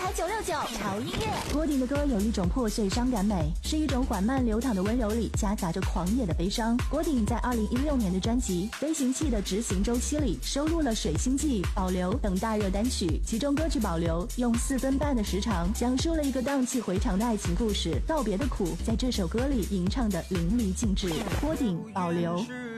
969潮音乐。 郭顶的歌有一种破碎伤感美，是一种缓慢流淌的温柔里夹杂着狂野的悲伤。郭顶在2016年的专辑《飞行器的执行周期》里收录了《水星记》、《保留》等大热单曲，其中歌曲《保留》用4分半的时长讲述了一个荡气回肠的爱情故事，道别的苦在这首歌里吟唱的淋漓尽致。郭顶《保留》。